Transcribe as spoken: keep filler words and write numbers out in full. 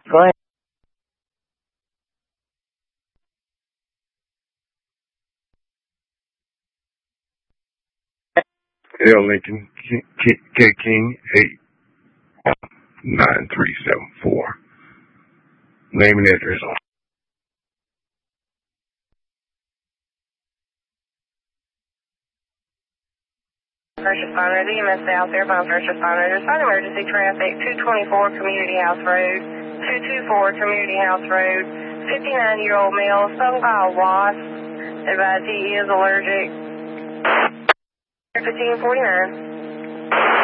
Go ahead. L. Lincoln K. King, eight nine three seven four. Name and address. First responder, the E M S out there by first responder. There's fire emergency traffic, two twenty-four Community House Road, two twenty-four Community House Road, fifty-nine-year-old male, stung by a wasp. Advise he is allergic. fifteen forty-nine.